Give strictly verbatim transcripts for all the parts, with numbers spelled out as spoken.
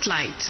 Spotlight.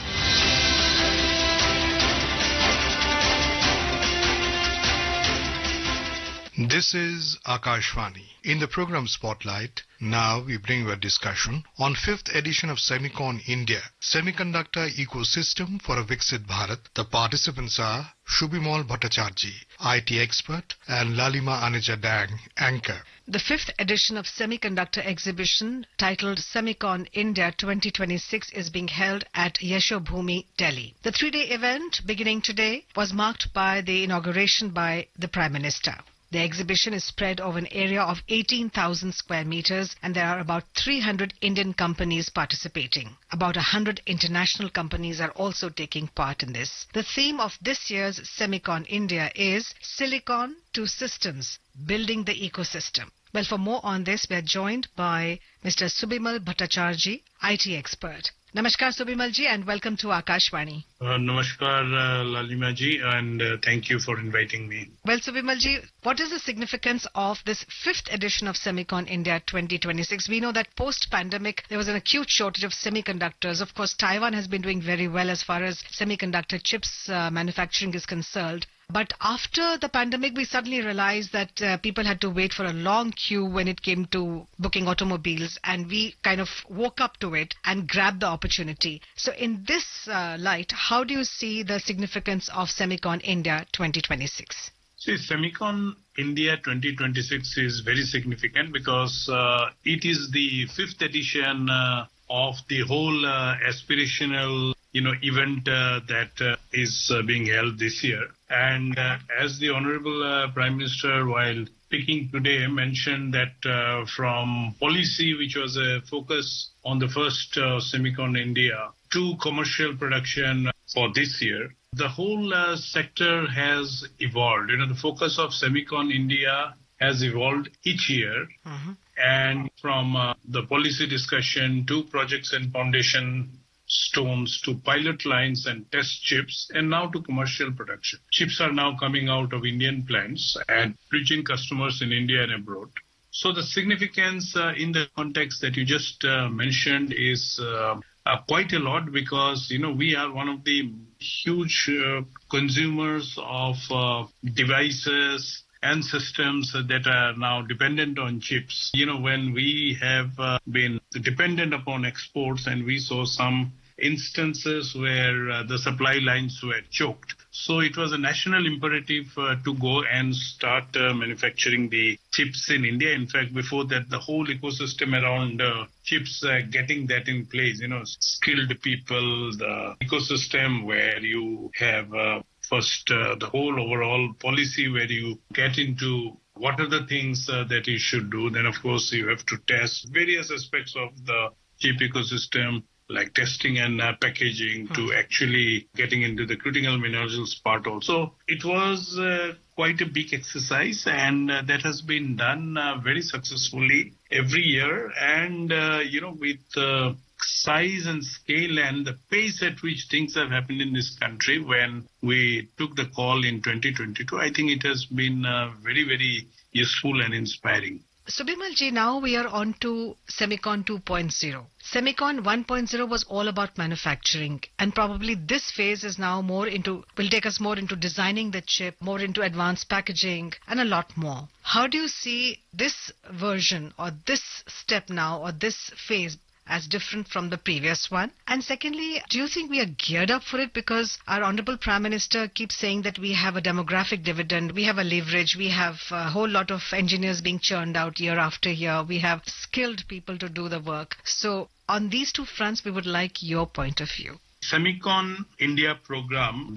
This is Akashvani. In the program Spotlight, now we bring you a discussion on fifth edition of Semicon India, Semiconductor Ecosystem for a Viksit Bharat. The participants are Shubhimal Bhattacharjee, I T expert, and Lalima Aneja Dang, anchor. The fifth edition of Semiconductor Exhibition, titled Semicon India twenty twenty-six, is being held at Yashobhoomi, Delhi. The three-day event, beginning today, was marked by the inauguration by the Prime Minister. The exhibition is spread over an area of eighteen thousand square meters, and there are about three hundred Indian companies participating. About one hundred international companies are also taking part in this. The theme of this year's Semicon India is Silicon to Systems, Building the Ecosystem. Well, for more on this, we are joined by Mister Shubhimal Bhattacharjee, I T expert. Namaskar, Shubhimal ji, and welcome to Akashvani. Uh, namaskar, uh, Lalima ji, and uh, thank you for inviting me. Well, Shubhimal ji, what is the significance of this fifth edition of Semicon India twenty twenty-six? We know that post-pandemic, there was an acute shortage of semiconductors. Of course, Taiwan has been doing very well as far as semiconductor chips uh, manufacturing is concerned. But after the pandemic, we suddenly realized that uh, people had to wait for a long queue when it came to booking automobiles, and we kind of woke up to it and grabbed the opportunity. So in this uh, light, how do you see the significance of Semicon India twenty twenty-six? See, Semicon India twenty twenty-six is very significant because uh, it is the fifth edition uh, of the whole uh, aspirational you know, event uh, that uh, is uh, being held this year. And uh, as the Honorable uh, Prime Minister, while speaking today, mentioned that uh, from policy, which was a focus on the first uh, Semicon India, to commercial production for this year, the whole uh, sector has evolved. You know, the focus of Semicon India has evolved each year. Mm-hmm. And from uh, the policy discussion to projects and foundation stones to pilot lines and test chips, and now to commercial production. Chips are now coming out of Indian plants and reaching customers in India and abroad. So the significance uh, in the context that you just uh, mentioned is uh, uh, quite a lot, because, you know, we are one of the huge uh, consumers of uh, devices and systems that are now dependent on chips. You know, when we have uh, been dependent upon exports, and we saw some instances where uh, the supply lines were choked. So it was a national imperative uh, to go and start uh, manufacturing the chips in India. In fact, before that, the whole ecosystem around uh, chips, uh, getting that in place, you know, skilled people, the ecosystem where you have uh, first uh, the whole overall policy where you get into what are the things uh, that you should do. Then, of course, you have to test various aspects of the chip ecosystem, like testing and uh, packaging, hmm. to actually getting into the critical minerals part also. It was uh, quite a big exercise, and uh, that has been done uh, very successfully every year. And, uh, you know, with uh, size and scale and the pace at which things have happened in this country when we took the call in twenty twenty-two, I think it has been uh, very, very useful and inspiring. Shubhimal ji, now we are on to Semicon two point oh. Semicon one point oh was all about manufacturing, and probably this phase is now more into, will take us more into designing the chip, more into advanced packaging, and a lot more. How do you see this version or this step now or this phase as different from the previous one? And secondly, do you think we are geared up for it? Because our Honorable Prime Minister keeps saying that we have a demographic dividend, we have a leverage, we have a whole lot of engineers being churned out year after year, we have skilled people to do the work. So on these two fronts, we would like your point of view. Semicon India program